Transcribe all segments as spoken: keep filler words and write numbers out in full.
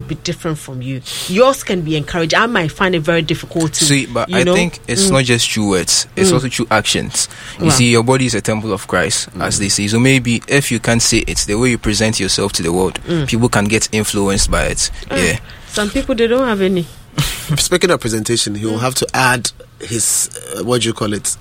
be different from you. Yours can be encouraged. I might find it very difficult to see, but I know? think it's mm. not just through words, it's mm. also through actions. You wow. see, your body is a temple of Christ, mm. as they say. So maybe if you can't say it, the way you present yourself to the world, mm. people can get influenced by it. Uh, yeah. Some people, they don't have any. Speaking of presentation, he will have to add his uh, what do you call it?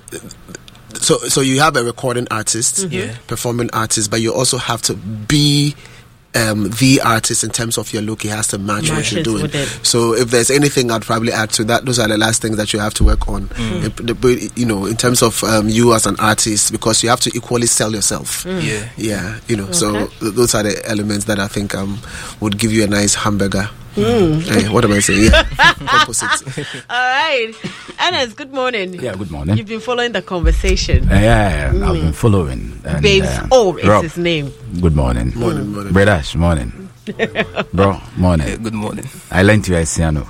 So, so you have a recording artist, mm-hmm. yeah. performing artist, but you also have to be um, the artist in terms of your look. He has to match Matches what you're doing. it. So, if there's anything, I'd probably add to that. Those are the last things that you have to work on. Mm. You know, in terms of um, you as an artist, because you have to equally sell yourself. Mm. Yeah, yeah. You know, okay. so th- those are the elements that I think um, would give you a nice hamburger. Mm. Hey, what am I saying? Yeah. Opposite. All right. Ernest, good morning. Yeah, good morning. You've been following the conversation. Uh, yeah, mm. I've been following. And, Babes, uh, oh, is Rob, his name. Good morning. Morning, morning. Bradash, morning. Bro, morning. Yeah, good morning. I learned you a Siano.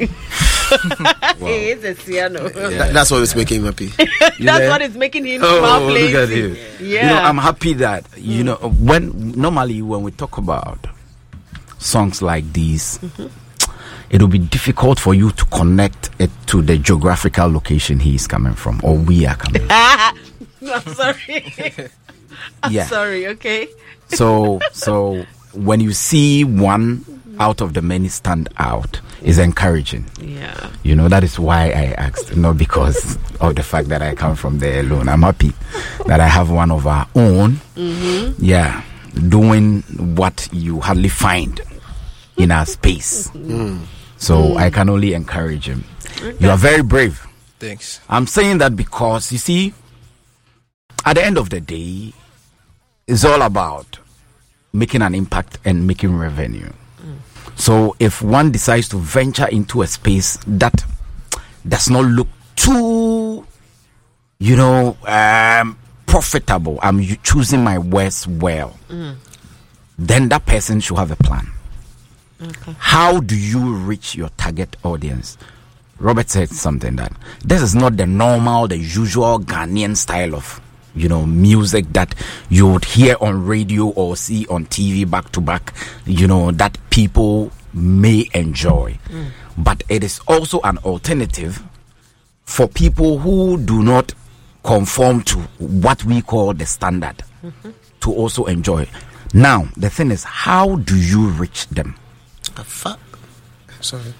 Wow. He is a Siano. Yeah. That's what is making him happy. That's yeah. what is making him oh, smile. Look at you. Yeah. You know, I'm happy that, you mm. know, when normally when we talk about songs like these, mm-hmm. it will be difficult for you to connect it to the geographical location he is coming from, or we are coming from. No, I'm sorry. I'm yeah. sorry, okay. So, so when you see one out of the many stand out, is encouraging. Yeah. You know, that is why I asked, not because of the fact that I come from there alone. I'm happy that I have one of our own, mm-hmm. yeah, doing what you hardly find in our space. Mm. So mm. I can only encourage him. Okay. You are very brave. Thanks. I'm saying that because, you see, at the end of the day, it's all about making an impact and making revenue. Mm. So if one decides to venture into a space that does not look too, you know, um, profitable, I'm choosing my words well, mm. then that person should have a plan. Okay. How do you reach your target audience? Robert said something that this is not the normal, the usual Ghanaian style of, you know, music that you would hear on radio or see on T V back to back, you know, that people may enjoy. Mm. But it is also an alternative for people who do not conform to what we call the standard, mm-hmm. to also enjoy. Now, the thing is, how do you reach them? A fuck. Sorry.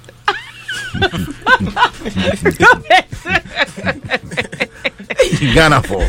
Ghana for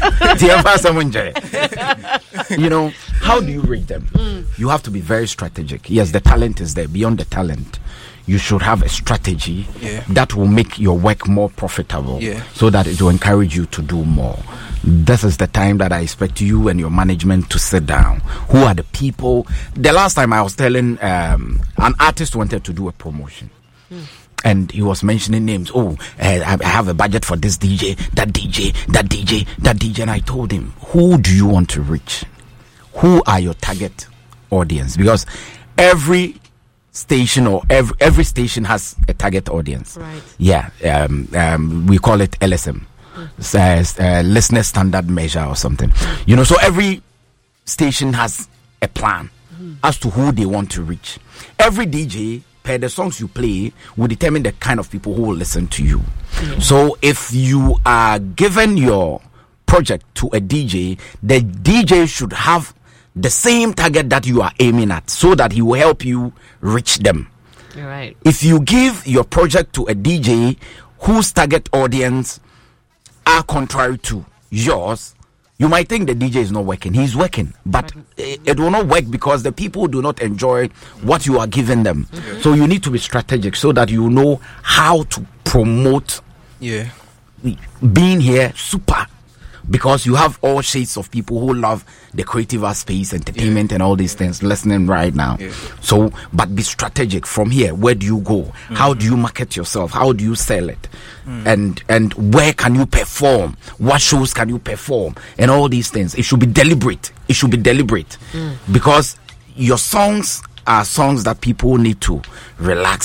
you know, how do you reach them? Mm. You have to be very strategic. Yes, the talent is there. Beyond the talent, you should have a strategy, yeah. that will make your work more profitable, yeah. so that it will encourage you to do more. This is the time that I expect you and your management to sit down. Who are the people? The last time I was telling um, an artist wanted to do a promotion. Mm. And he was mentioning names. Oh, uh, I have a budget for this D J, that D J, that D J, that D J. And I told him, who do you want to reach? Who are your target audience? Because every station or every every station has a target audience. Right. Yeah. Um, um, we call it L S M, mm. uh, listener standard measure or something. You know, so every station has a plan mm. as to who they want to reach. Every D J, per the songs you play, will determine the kind of people who will listen to you. Mm. So if you are given your project to a D J, the D J should have the same target that you are aiming at, so that he will help you reach them. All right. If you give your project to a D J whose target audience are contrary to yours, you might think the D J is not working. He's working, but it, it will not work because the people do not enjoy what you are giving them. Mm-hmm. So you need to be strategic so that you know how to promote. Yeah. Being here, super. Because you have all shades of people who love the creative space, entertainment, yeah. and all these things listening right now. Yeah. So, but be strategic from here. Where do you go? Mm-hmm. How do you market yourself? How do you sell it? Mm. And and where can you perform? What shows can you perform? And all these things. It should be deliberate. It should be deliberate. Mm. Because your songs are songs that people need to relax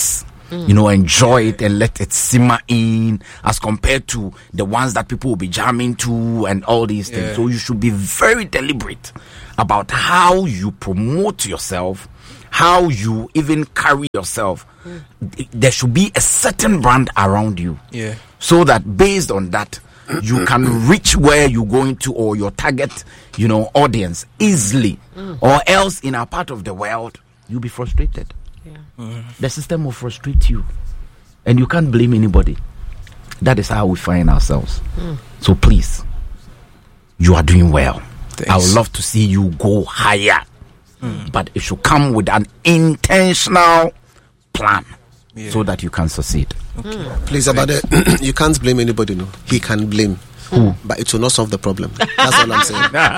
Mm. You know, enjoy it and let it simmer in as compared to the ones that people will be jamming to and all these things. Yeah. So you should be very deliberate about how you promote yourself, how you even carry yourself. Mm. There should be a certain brand around you. Yeah. So that based on that, you can reach where you're going to or your target, you know, audience easily. Mm. Or else in a part of the world, you'll be frustrated. Yeah. Mm. The system will frustrate you. And you can't blame anybody. That is how we find ourselves. Mm. So please, you are doing well. Thanks. I would love to see you go higher. Mm. But it should come with an intentional plan. Yeah. So that you can succeed. Okay. Mm. Please, about it, you can't blame anybody, no. He can blame. Who? But it will not solve the problem. That's all I'm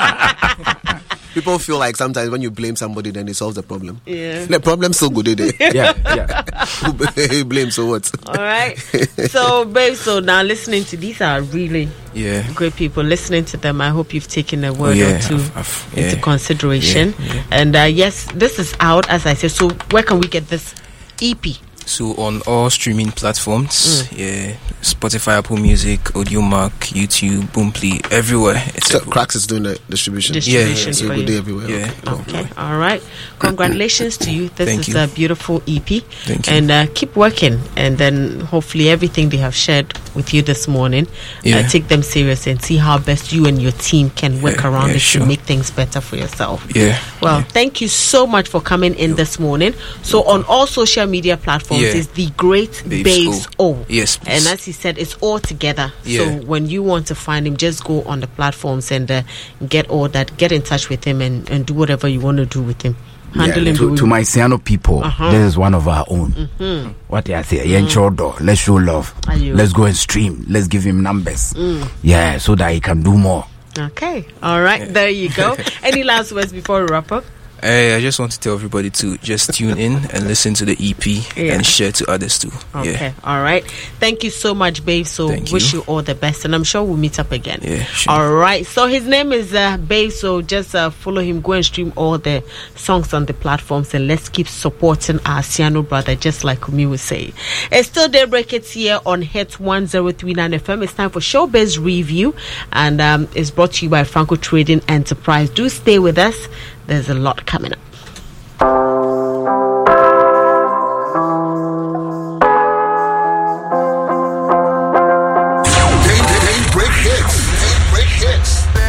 saying. People feel like sometimes when you blame somebody, then it solves the problem. Yeah. The problem's so good, eh? Yeah, yeah. Who blame, so what? All right. So, babe, so now listening to these are really yeah. great people. Listening to them, I hope you've taken a word oh, yeah, or two I've, I've, yeah. into consideration. Yeah, yeah. And uh, yes, this is out, as I said. So, where can we get this E P? So on all streaming platforms, mm. yeah, Spotify, Apple Music, Audiomack, YouTube, Boomplay, everywhere. It's so everywhere. Cracks is doing the distribution. Distribution, yeah, so good day everywhere. Yeah. Okay, all right. Congratulations to you. This Thank is you. a beautiful E P. Thank you. And uh, keep working, and then hopefully everything they have shared with you this morning, yeah. uh, take them serious and see how best you and your team can work yeah, around yeah, it sure. to make things better for yourself. Yeah. Well, yeah. thank you so much for coming in this morning. So on all social media platforms yeah. is the Great Babes, Babes O. O. Yes, please. And as he said, it's all together. Yeah. So when you want to find him, just go on the platforms and uh, get all that. Get in touch with him and, and do whatever you want to do with him. Handle yeah, him. To, to my Siano people, uh-huh. this is one of our own. Mm-hmm. What I say, mm. let's show love. Let's go and stream. Let's give him numbers. Mm. Yeah, so that he can do more. Okay. All right. There you go. Any last words before we wrap up? Hey, I just want to tell everybody to just tune in and listen to the E P yeah. and share to others too. Okay, yeah. all right. Thank you so much, babe. So Thank wish you. you all the best, and I'm sure we'll meet up again. Yeah, sure. All right. So his name is uh, Babe. So just uh, follow him. Go and stream all the songs on the platforms, and let's keep supporting our Siano brother, just like Kumi would say. It's still Daybreak. It's here on Hit one oh three point nine F M. It's time for Showbiz Review, and um, it's brought to you by Franco Trading Enterprise. Do stay with us. There's a lot coming up.